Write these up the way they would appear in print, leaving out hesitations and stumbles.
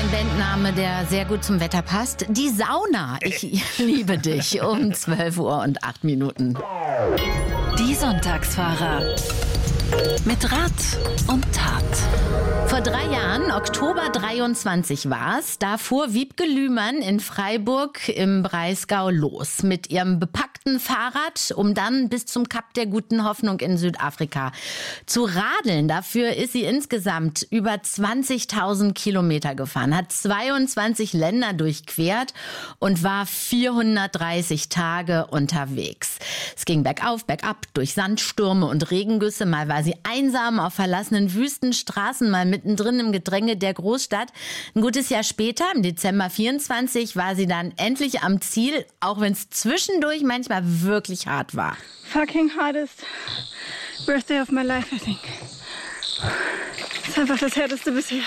Ein Bandname, der sehr gut zum Wetter passt. Die Sauna. Ich liebe dich. Um 12 Uhr und 8 Minuten. Die Sonntagsfahrer. Mit Rat und Tat. Vor 3 Jahren, Oktober 23 war's, da fuhr Wiebke Lühmann in Freiburg im Breisgau los mit ihrem bepackten Fahrrad, um dann bis zum Kap der Guten Hoffnung in Südafrika zu radeln. Dafür ist sie insgesamt über 20.000 Kilometer gefahren, hat 22 Länder durchquert und war 430 Tage unterwegs. Es ging bergauf, bergab, durch Sandstürme und Regengüsse. Mal war sie einsam auf verlassenen Wüstenstraßen, mal mittendrin im Gedränge der Großstadt. Ein gutes Jahr später, im Dezember 24, war sie dann endlich am Ziel, auch wenn es zwischendurch manchmal wirklich hart war. Fucking hardest birthday of my life, I think. Das ist einfach das härteste bisher.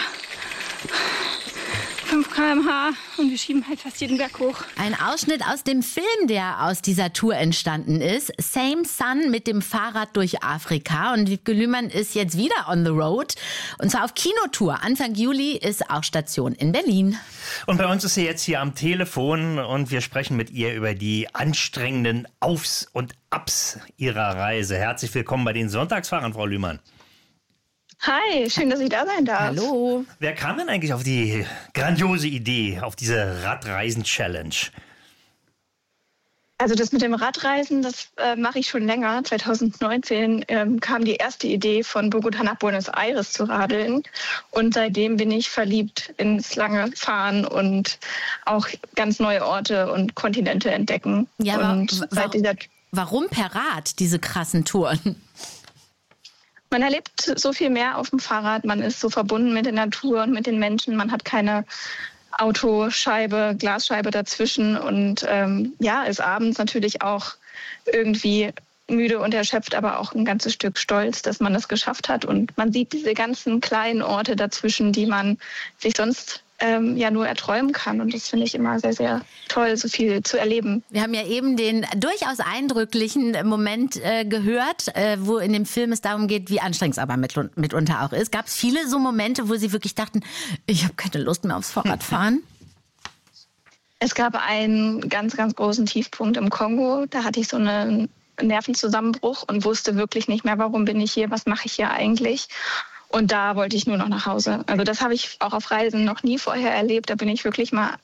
5 km/h und wir schieben halt fast jeden Berg hoch. Ein Ausschnitt aus dem Film, der aus dieser Tour entstanden ist. Same Sun mit dem Fahrrad durch Afrika. Und Wiebke Lühmann ist jetzt wieder on the road. Und zwar auf Kinotour. Anfang Juli ist auch Station in Berlin. Und bei uns ist sie jetzt hier am Telefon und wir sprechen mit ihr über die anstrengenden Aufs und Abs ihrer Reise. Herzlich willkommen bei den Sonntagsfahrern, Frau Lühmann. Hi, schön, dass ich da sein darf. Hallo. Wer kam denn eigentlich auf die grandiose Idee, auf diese Radreisen-Challenge? Also das mit dem Radreisen, das mache ich schon länger. 2019 kam die erste Idee, von Bogotá nach Buenos Aires zu radeln. Und seitdem bin ich verliebt ins lange Fahren und auch ganz neue Orte und Kontinente entdecken. Ja, und warum per Rad diese krassen Touren? Man erlebt so viel mehr auf dem Fahrrad, man ist so verbunden mit der Natur und mit den Menschen, man hat keine Autoscheibe, Glasscheibe dazwischen und ist abends natürlich auch irgendwie müde und erschöpft, aber auch ein ganzes Stück stolz, dass man das geschafft hat. Und man sieht diese ganzen kleinen Orte dazwischen, die man sich sonst nur erträumen kann. Und das finde ich immer sehr, sehr toll, so viel zu erleben. Wir haben ja eben den durchaus eindrücklichen Moment gehört, wo in dem Film es darum geht, wie anstrengend es aber mitunter auch ist. Gab es viele so Momente, wo Sie wirklich dachten, ich habe keine Lust mehr aufs Fahrradfahren? Es gab einen ganz, ganz großen Tiefpunkt im Kongo. Da hatte ich so einen Nervenzusammenbruch und wusste wirklich nicht mehr, warum bin ich hier, was mache ich hier eigentlich? Und da wollte ich nur noch nach Hause. Also das habe ich auch auf Reisen noch nie vorher erlebt. Da bin ich wirklich mal